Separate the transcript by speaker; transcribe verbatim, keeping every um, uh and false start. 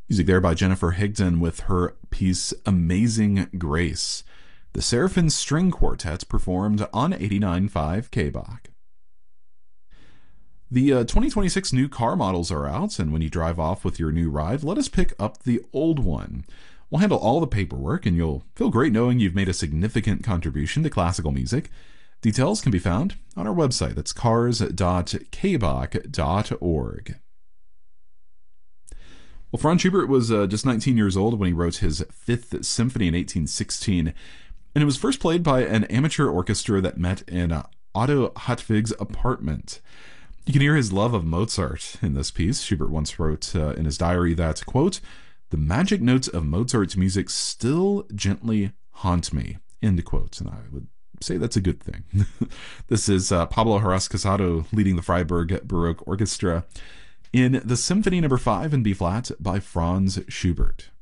Speaker 1: Music there by Jennifer Higdon with her piece Amazing Grace. The Seraphim String Quartet performed on eighty-nine point five K B O C. The uh, twenty twenty-six new car models are out, and when you drive off with your new ride, let us pick up the old one. We'll handle all the paperwork, and you'll feel great knowing you've made a significant contribution to classical music. Details can be found on our website. That's cars dot k b o c dot org. Well, Franz Schubert was uh, just nineteen years old when he wrote his Fifth Symphony in eighteen sixteen, and it was first played by an amateur orchestra that met in uh, Otto Hartvig's apartment. You can hear his love of Mozart in this piece. Schubert once wrote uh, in his diary that, quote, "The magic notes of Mozart's music still gently haunt me," end quote, and I would say that's a good thing. This is uh, Pablo Haras Casado leading the Freiburg Baroque Orchestra in the Symphony Number five in B-flat by Franz Schubert.